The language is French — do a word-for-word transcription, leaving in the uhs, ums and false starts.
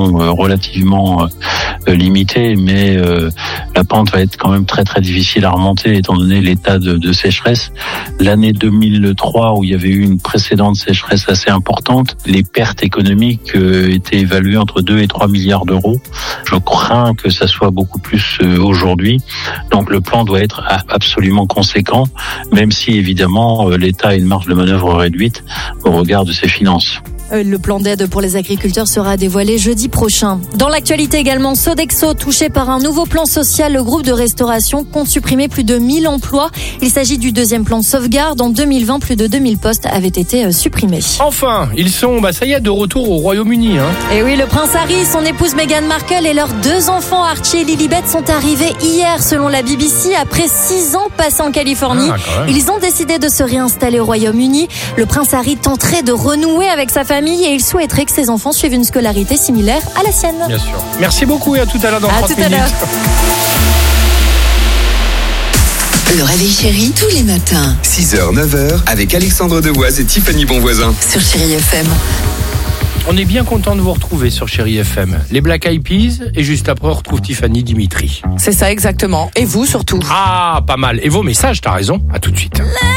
sont euh, relativement euh, limitées, mais euh, la pente va être quand même très très difficile à remonter étant donné l'état de, de sécheresse. L'année deux mille trois, où il y avait eu une précédente sécheresse assez importante, les pertes économiques euh, étaient évaluées entre deux et trois milliards d'euros. Je crains que ça soit beaucoup plus euh, aujourd'hui. Donc le plan doit être absolument conséquent, même si évidemment euh, l'État a une marge de manœuvre réduite au regard de ses finances. Le plan d'aide pour les agriculteurs sera dévoilé jeudi prochain. Dans l'actualité également, Sodexo touché par un nouveau plan social. Le groupe de restauration compte supprimer plus de mille emplois. Il s'agit du deuxième plan de sauvegarde. En deux mille vingt, plus de deux mille postes avaient été supprimés. Enfin, ils sont, bah ça y est, de retour au Royaume-Uni. Hein. Et oui, le prince Harry, son épouse Meghan Markle et leurs deux enfants Archie et Lilibet sont arrivés hier selon la B B C après six ans passés en Californie. Ah, ils ont décidé de se réinstaller au Royaume-Uni. Le prince Harry tenterait de renouer avec sa famille et il souhaiterait que ses enfants suivent une scolarité similaire à la sienne. Bien sûr. Merci beaucoup et à tout à l'heure dans à trente tout à minutes. L'heure. Le réveil chéri tous les matins. six heures neuf heures avec Alexandre Devoise et Tiffany Bonvoisin. Sur Chéri F M. On est bien content de vous retrouver sur Chéri F M. Les Black Eyed Peas et juste après on retrouve Tiffany Dimitri. C'est ça exactement. Et vous surtout. Ah, pas mal. Et vos messages, t'as raison. À tout de suite.